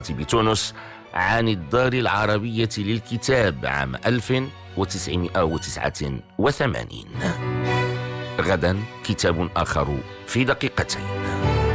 بتونس عن الدار العربية للكتاب عام 1989. غدا كتاب آخر في دقيقتين.